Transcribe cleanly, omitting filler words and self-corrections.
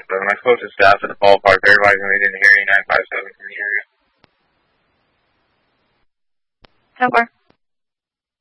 957. I spoke to staff at the ballpark. They're advising they didn't hear any 957 from the area. How far?